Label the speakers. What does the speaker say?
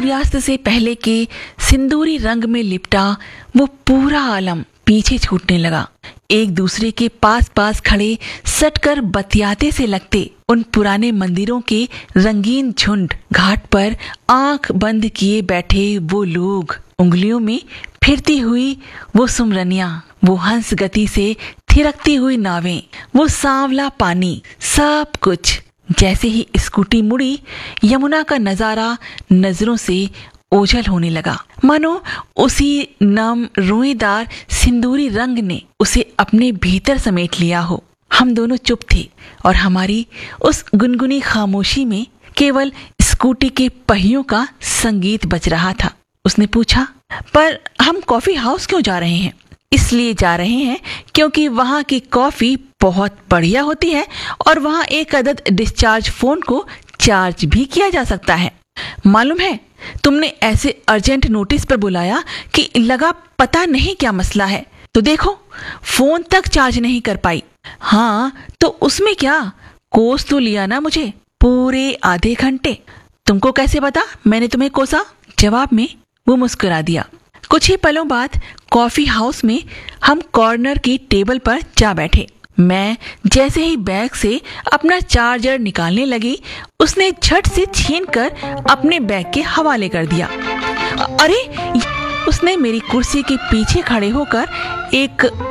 Speaker 1: सूर्यास्त से पहले के सिंदूरी रंग में लिपटा वो पूरा आलम पीछे छूटने लगा। एक दूसरे के पास पास खड़े सटकर बतियाते से लगते उन पुराने मंदिरों के रंगीन झुंड, घाट पर आंख बंद किए बैठे वो लोग, उंगलियों में फिरती हुई वो सुमरनियां, वो हंस गति से थिरकती हुई नावें, वो सांवला पानी, सब कुछ जैसे ही स्कूटी मुड़ी, यमुना का नजारा नजरों से ओझल होने लगा। मानो उसी नम रोएदार सिंदूरी रंग ने उसे अपने भीतर समेट लिया हो। हम दोनों चुप थे और हमारी उस गुनगुनी खामोशी में केवल स्कूटी के पहियों का संगीत बज रहा था। उसने पूछा, पर हम कॉफी हाउस क्यों जा रहे हैं? इसलिए जा रहे हैं क्योंकि वहाँ की कॉफी बहुत बढ़िया होती है और वहाँ एक अदद डिस्चार्ज फोन को चार्ज भी किया जा सकता है। मालूम है, तुमने ऐसे अर्जेंट नोटिस पर बुलाया कि लगा पता नहीं क्या मसला है, तो देखो फोन तक चार्ज नहीं कर पाई। हाँ तो उसमें क्या, कोस तो लिया ना मुझे पूरे आधे घंटे। तुमको कैसे पता मैंने तुम्हें कोसा? जवाब में वो मुस्कुरा दिया। कुछ ही पलों बाद कॉफी हाउस में हम कॉर्नर की टेबल पर जा बैठे। मैं जैसे ही बैग से अपना चार्जर निकालने लगी, उसने झट से छीनकर अपने बैग के हवाले कर दिया। अरे! उसने मेरी कुर्सी के पीछे खड़े होकर एक